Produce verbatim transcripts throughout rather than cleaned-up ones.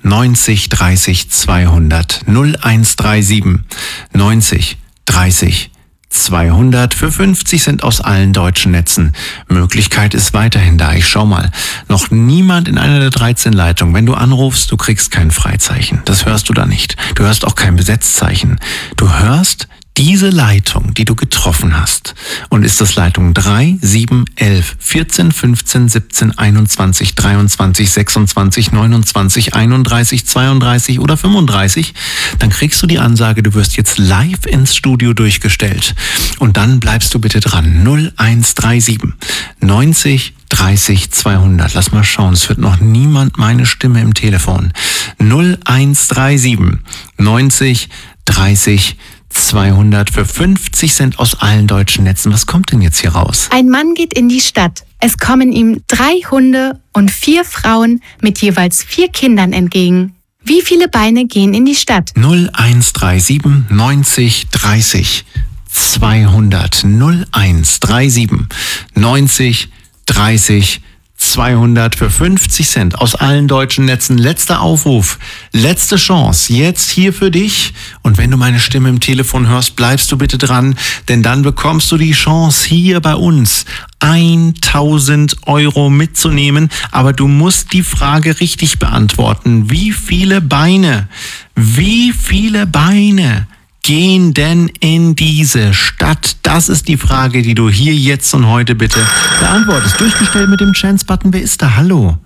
neunzig dreißig zweihundert. null eins drei sieben neunzig dreißig zweihundert. Für fünfzig Cent aus allen deutschen Netzen. Möglichkeit ist weiterhin da. Ich schau mal. Noch niemand in einer der dreizehn Leitungen. Wenn du anrufst, du kriegst kein Freizeichen. Das hörst du da nicht. Du hörst auch kein Besetzzeichen. Du hörst diese Leitung, die du getroffen hast. Und ist das Leitung drei, sieben, elf, vierzehn, fünfzehn, siebzehn, einundzwanzig, dreiundzwanzig, sechsundzwanzig, neunundzwanzig, einunddreißig, zweiunddreißig oder fünfunddreißig, dann kriegst du die Ansage, du wirst jetzt live ins Studio durchgestellt. Und dann bleibst du bitte dran. null eins drei sieben neunzig dreißig zweihundert. Lass mal schauen, es hört noch niemand meine Stimme im Telefon. null eins drei sieben neunzig dreißig zweihundert für fünfzig Cent aus allen deutschen Netzen. Was kommt denn jetzt hier raus? Ein Mann geht in die Stadt. Es kommen ihm drei Hunde und vier Frauen mit jeweils vier Kindern entgegen. Wie viele Beine gehen in die Stadt? null eins drei sieben neunzig dreißig zweihundert. null eins drei sieben neunzig dreißig zweihundert für fünfzig Cent aus allen deutschen Netzen. Letzter Aufruf, letzte Chance, jetzt hier für dich. Und wenn du meine Stimme im Telefon hörst, bleibst du bitte dran, denn dann bekommst du die Chance, hier bei uns tausend Euro mitzunehmen. Aber du musst die Frage richtig beantworten. Wie viele Beine, wie viele Beine gehen denn in diese Stadt? Das ist die Frage, die du hier, jetzt und heute bitte beantwortest. Durchgestellt mit dem Chance-Button. Wer ist da? Hallo?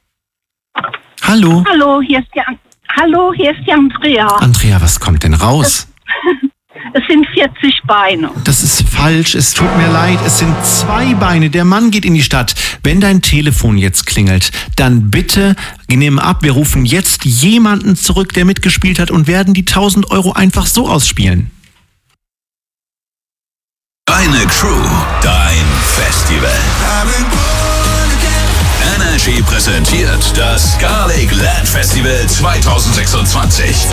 Hallo? Hallo, hier ist die, An- Hallo, hier ist die Andrea. Andrea, was kommt denn raus? Es sind vierzig Beine. Das ist falsch, es tut mir leid, es sind zwei Beine. Der Mann geht in die Stadt. Wenn dein Telefon jetzt klingelt, dann bitte nimm ab. Wir rufen jetzt jemanden zurück, der mitgespielt hat und werden die tausend Euro einfach so ausspielen. Deine Crew, dein Festival. Energy präsentiert das Scarlett Land Festival zwanzig sechsundzwanzig.